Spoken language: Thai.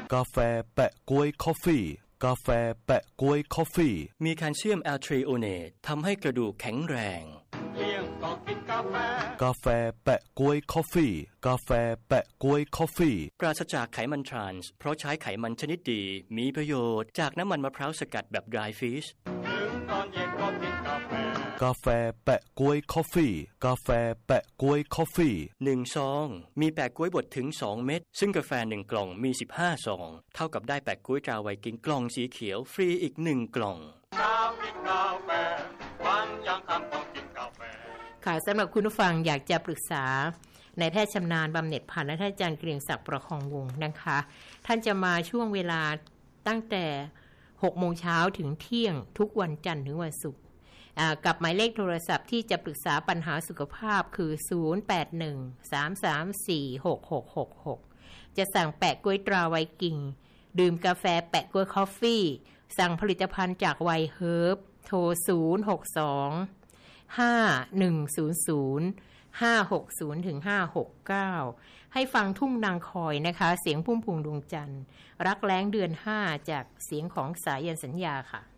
กาแฟแปะก๊วยคอฟฟี่กาแฟแปะก๊วยคอฟฟี่มีแคลเซียมแอลทริโอเนตทำให้กระดูกแข็งแรงเที่ยงก็กินกาแฟกาแฟแปะก๊วยคอฟฟี่กาแฟแปะก๊วยคอฟฟี่ปราศจากไขมันทรานส์เพราะใช้ไขมันชนิดดีมีประโยชน์จากน้ำมันมะพร้าวสกัดแบบ dry fish ถึงตอนเย็นก็กินกาแฟกาแฟแปะก๊วยคอฟฟี่กาแฟแปะก๊วยคอฟฟี่ 1ซองมีแปะก๊วยบดถึง2เม็ดซึ่งกาแฟ1กล่องมี15ซองเท่ากับได้แปะก๊วยตราไวกิ้งกล่องสีเขียวฟรีอีก1กล่องเช้ากินกาแฟวันยังค่ำต้องกินกาแฟค่ะสำหรับคุณผู้ฟังอยากจะปรึกษานายแพทย์ชำนาญบำเหน็จพันธ์และท่านอาจารย์เกรียงศักดิ์ประคองวงศ์นะคะท่านจะมาช่วงเวลาตั้งแต่6 โมงเช้าถึงเที่ยงทุกวันจันทร์ถึงวันศุกร์กับหมายเลขโทรศัพท์ที่จะปรึกษาปัญหาสุขภาพคือ0813346666จะสั่งแปะก๊วยตราไวกิ้งดื่มกาแฟแปะก๊วยคอฟฟี่สั่งผลิตภัณฑ์จากไวเฮิร์บโทร062-510-560-569ให้ฟังทุ่งนางคอยนะคะเสียงพุ่มพวงดวงจันทร์รักแล้งเดือน5จากเสียงของสายัญสัญญาค่ะ